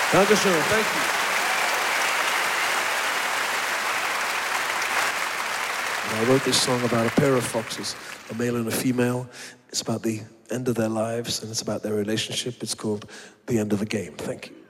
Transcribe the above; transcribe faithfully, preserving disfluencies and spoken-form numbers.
Dankeschön, thank you. And I wrote this song about a pair of foxes, a male and a female. It's about the end of their lives, and it's about their relationship. It's called The End of a Game. Thank you.